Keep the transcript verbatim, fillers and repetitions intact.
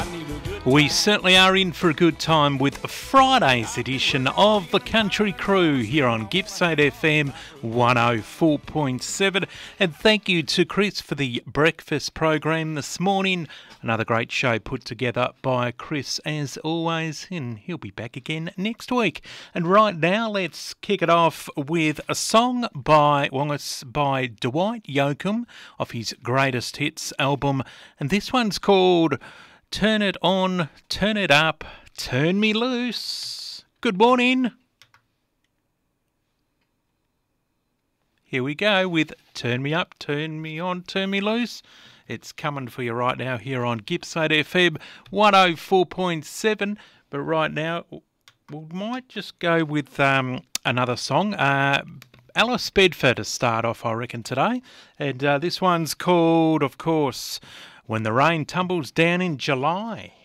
We certainly are in for a good time with Friday's edition of The Country Crew here on Gippsland F M one oh four point seven. And thank you to Chris for the breakfast program this morning. Another great show put together by Chris as always, and he'll be back again next week. And right now, let's kick it off with a song by, well, it's by Dwight Yoakam off his Greatest Hits album. And this one's called Turn It On, Turn It Up, Turn Me Loose. Good morning. Here we go with Turn Me Up, Turn Me On, Turn Me Loose. It's coming for you right now here on Gippsland F M one oh four point seven. But right now, we might just go with um, another song. Uh, Alice Bedford to start off, I reckon, today. And uh, this one's called, of course, When the Rain Tumbles Down in July.